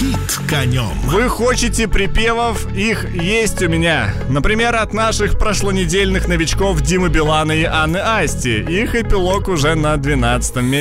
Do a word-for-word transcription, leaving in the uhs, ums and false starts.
Хит конем. Вы хотите припевов? Их есть у меня. Например, от наших прошлонедельных новичков Димы Билана и Анны Асти. Их эпилог уже на двенадцатом месте.